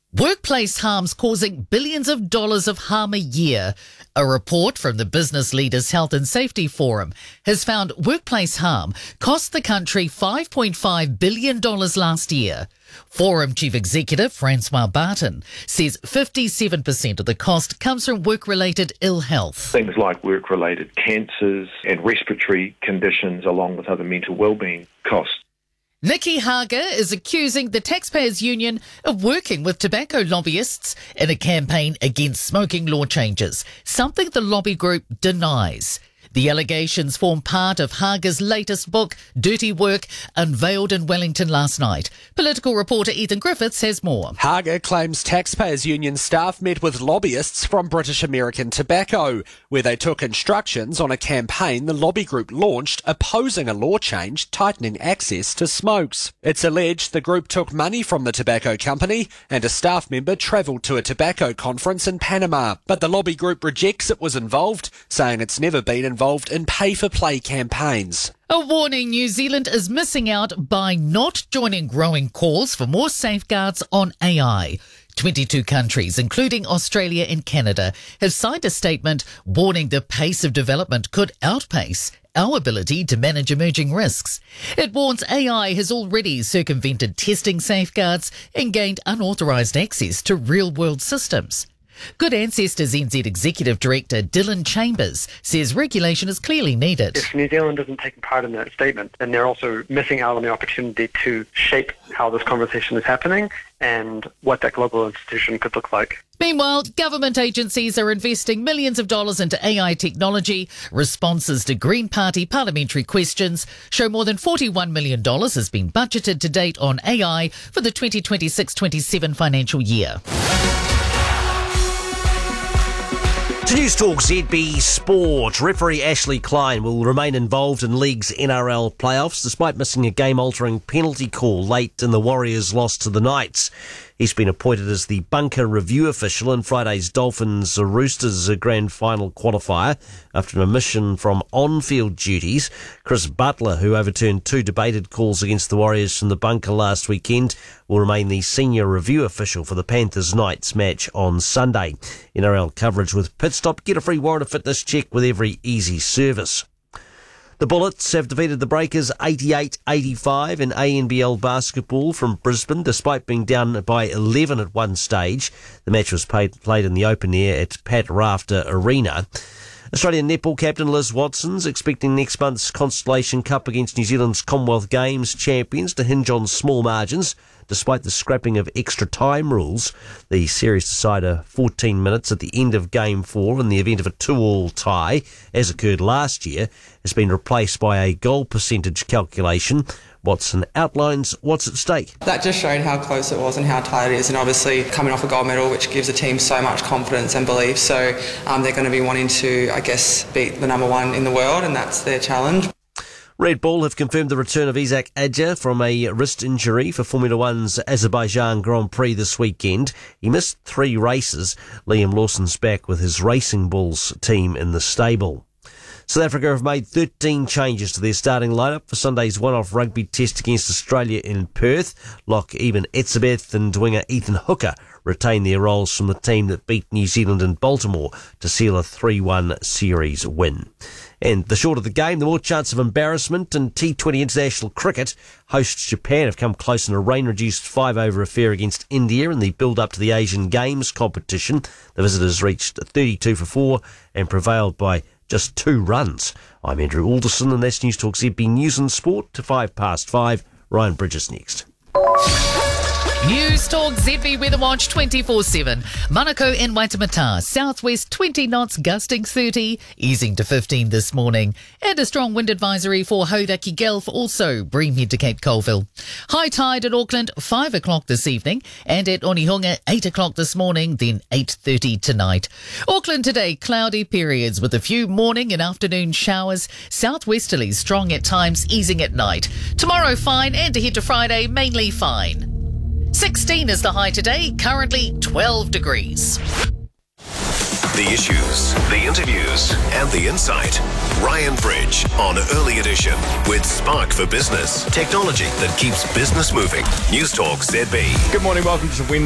Workplace harms causing billions of dollars of harm a year. A report from the Business Leaders Health and Safety Forum has found workplace harm cost the country $5.5 billion last year. Forum Chief Executive Francois Barton says 57% of the cost comes from work-related ill health. Things like work-related cancers and respiratory conditions, along with other mental wellbeing costs. Nikki Hager is accusing the Taxpayers Union of working with tobacco lobbyists in a campaign against smoking law changes, something the lobby group denies. The allegations form part of Hager's latest book, Dirty Work, unveiled in Wellington last night. Political reporter Ethan Griffiths has more. Hager claims Taxpayers Union staff met with lobbyists from British American Tobacco, where they took instructions on a campaign the lobby group launched opposing a law change tightening access to smokes. It's alleged the group took money from the tobacco company and a staff member travelled to a tobacco conference in Panama. But the lobby group rejects it was involved, saying it's never been involved in pay-for-play campaigns. A warning: New Zealand is missing out by not joining growing calls for more safeguards on AI. 22 countries, including Australia and Canada, have signed a statement warning the pace of development could outpace our ability to manage emerging risks. It warns AI has already circumvented testing safeguards and gained unauthorised access to real-world systems. Good Ancestors NZ Executive Director Dylan Chambers says regulation is clearly needed. If New Zealand isn't taking part in that statement, then they're also missing out on the opportunity to shape how this conversation is happening and what that global institution could look like. Meanwhile, government agencies are investing millions of dollars into AI technology. Responses to Green Party parliamentary questions show more than $41 million has been budgeted to date on AI for the 2026-27 financial year. To News Talk ZB Sport, referee Ashley Klein will remain involved in League's NRL playoffs despite missing a game-altering penalty call late in the Warriors' loss to the Knights. He's been appointed as the bunker review official in Friday's Dolphins-Roosters grand final qualifier after an omission from on-field duties. Chris Butler, who overturned two debated calls against the Warriors from the bunker last weekend, will remain the senior review official for the Panthers-Knights match on Sunday. NRL coverage with Pitstop. Get a free warrant of fitness check with every easy service. The Bullets have defeated the Breakers 88-85 in ANBL basketball from Brisbane, despite being down by 11 at one stage. The match was played in the open air at Pat Rafter Arena. Australian netball captain Liz Watson's expecting next month's Constellation Cup against New Zealand's Commonwealth Games champions to hinge on small margins, despite the scrapping of extra time rules. The series decider 14 minutes at the end of Game 4 in the event of a 2-all tie, as occurred last year, has been replaced by a goal percentage calculation. Watson outlines what's at stake. That just showed how close it was and how tight it is, and obviously coming off a gold medal, which gives the team so much confidence and belief. So they're going to be wanting to, beat the number one in the world, and that's their challenge. Red Bull have confirmed the return of Isaac Adja from a wrist injury for Formula One's Azerbaijan Grand Prix this weekend. He missed 3 races. Liam Lawson's back with his Racing Bulls team in the stable. South Africa have made 13 changes to their starting lineup for Sunday's one-off rugby test against Australia in Perth. Lock Eben Etzebeth and winger Ethan Hooker retain their roles from the team that beat New Zealand in Baltimore to seal a 3-1 series win. And the shorter the game, the more chance of embarrassment. And T20 international cricket, hosts Japan have come close in a rain-reduced 5-over affair against India in the build-up to the Asian Games competition. The visitors reached 32 for 4 and prevailed by just 2 runs. I'm Andrew Alderson, and that's News Talk ZB News and Sport to 5:05. Ryan Bridges next. News Talk ZB Weather Watch 24/7. Manukau and Waitemata, southwest 20 knots, gusting 30, easing to 15 this morning. And a strong wind advisory for Hauraki Gulf, also Breamhead to Cape Colville. High tide at Auckland, 5 o'clock this evening, and at Onehunga, 8 o'clock this morning, then 8:30 tonight. Auckland today, cloudy periods with a few morning and afternoon showers. Southwesterlies strong at times, easing at night. Tomorrow fine, and ahead to Friday, mainly fine. 16 is the high today, currently 12 degrees. The issues, the interviews, and the insight. Ryan Bridge on Early Edition with Spark for Business. Technology that keeps business moving. News Talk ZB. Good morning, welcome to Wednesday.